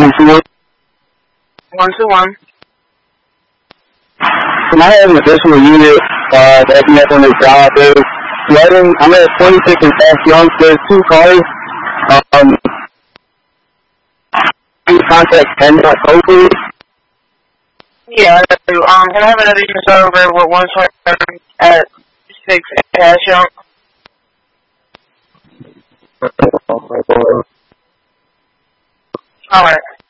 121. 121. Can I have an additional unit that you have on this job? There's flooding. I'm at 26 and Bastion. There's 2 cars. Contact 10 please. Yeah, I do. Can I have another unit over with 127 at 6 Bastion? Alright.